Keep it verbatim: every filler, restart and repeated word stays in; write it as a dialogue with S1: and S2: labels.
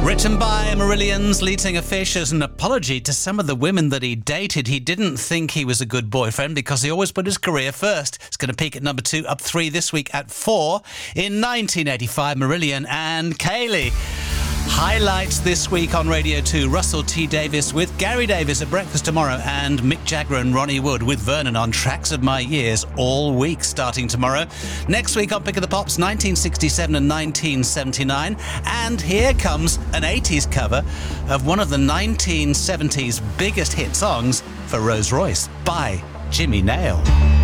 S1: Written by Marillion's lead singer Fish as an apology to some of the women that he dated. He didn't think he was a good boyfriend because he always put his career first. It's going to peak at number two, up three this week at four. In nineteen eighty-five, Marillion and Kayleigh. Highlights this week on Radio two, Russell T Davies with Gary Davies at breakfast tomorrow, and Mick Jagger and Ronnie Wood with Vernon on Tracks of My Years all week starting tomorrow. Next week on Pick of the Pops, nineteen sixty-seven and nineteen seventy-nine. And here comes an eighties cover of one of the nineteen seventies biggest hit songs for Rose Royce by Jimmy Nail.